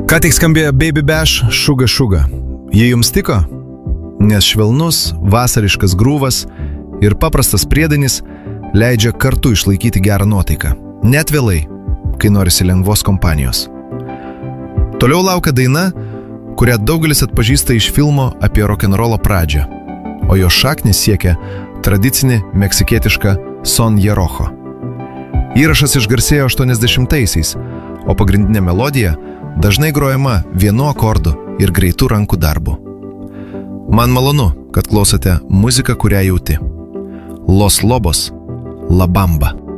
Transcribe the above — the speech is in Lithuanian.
Ką tik skambėjo Baby Bash Suga Suga. Jie jums tiko? Nes švelnus, vasariškas grūvas ir paprastas priedainis leidžia kartu išlaikyti gerą nuotaiką. Net vėlai, kai norisi lengvos kompanijos. Toliau laukia daina, kurią daugelis atpažįsta iš filmo apie rock'n'rollo pradžią, o jo šaknis siekia tradicinį meksikietišką son jerocho. Įrašas išgarsėjo 80-aisiais, o pagrindinė melodija dažnai grojama vienu akordu ir greitų rankų darbu. Man malonu, kad klausote muziką, kurią jauti. Los Lobos, La Bamba.